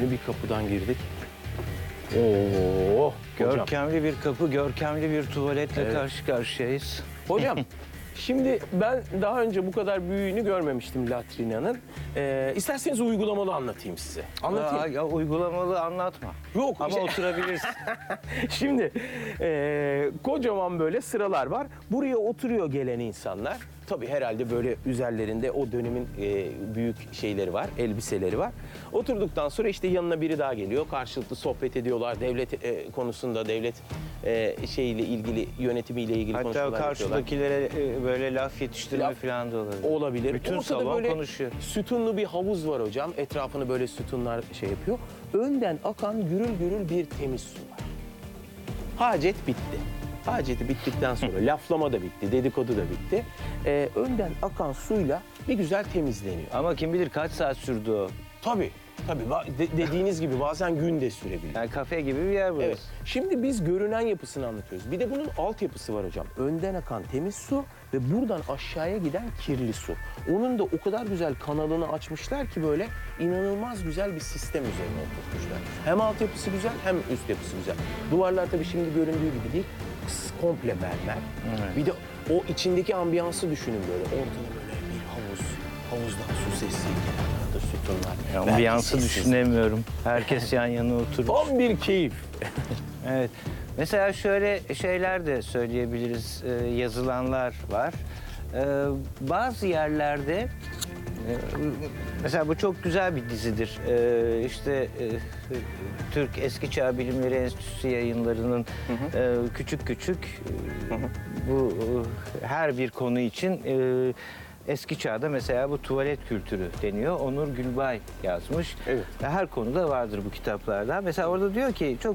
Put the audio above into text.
görkemli bir kapıdan girdik. Oo, hocam. Görkemli bir kapı, görkemli bir tuvaletle karşı karşıyayız. Hocam, şimdi ben daha önce bu kadar büyüğünü görmemiştim latrinanın. İsterseniz uygulamalı anlatayım size. Anlatayım. Ya, uygulamalı anlatma. Yok. Ama oturabilirsin. Şimdi kocaman böyle sıralar var. Buraya oturuyor gelen insanlar. Tabii herhalde böyle üzerlerinde o dönemin büyük şeyleri var, elbiseleri var. Oturduktan sonra işte yanına biri daha geliyor. Karşılıklı sohbet ediyorlar. Devlet konusunda, devlet şeyle ilgili, yönetimiyle ilgili konuşmalar Hatta yapıyorlar. karşıdakilere böyle laf yetiştirme Laf falan da olabilir. Olabilir. Bütün Ortada salon böyle konuşuyor. sütunlu bir havuz var hocam. Etrafını böyle sütunlar şey yapıyor. Önden akan gürül gürül bir temiz su var. Hacet bitti. Haceti bittikten sonra laflama da bitti, dedikodu da bitti. Önden akan suyla bir güzel temizleniyor. Ama kim bilir kaç saat sürdü o. Tabii, tabii. Dediğiniz gibi bazen gün de sürebiliyor. Yani kafe gibi bir yer burası. Evet. Şimdi biz görünen yapısını anlatıyoruz. Bir de bunun altyapısı var hocam. Önden akan temiz su ve buradan aşağıya giden kirli su. Onun da o kadar güzel kanalını açmışlar ki böyle inanılmaz güzel bir sistem üzerine oturtmuşlar. Hem altyapısı güzel hem üst yapısı güzel. Duvarlar tabii şimdi göründüğü gibi değil. Komple mermer. Evet. Bir de o içindeki ambiyansı düşünün böyle. Ortada böyle bir havuz. Havuzdan su sesi, kenarlarda sütunlar. Belki Ambiyansı sessiz. düşünemiyorum. Herkes yan yana oturmuş. Tam bir keyif. Evet. Mesela şöyle şeyler de söyleyebiliriz. Yazılanlar var. Bazı yerlerde mesela bu çok güzel bir dizidir. Türk Eski Çağ Bilimleri Enstitüsü yayınlarının küçük küçük bu her bir konu için Eski Çağ'da mesela bu tuvalet kültürü deniyor. Onur Gülbay yazmış. Evet. Her konuda vardır bu kitaplarda. Mesela orada diyor ki çok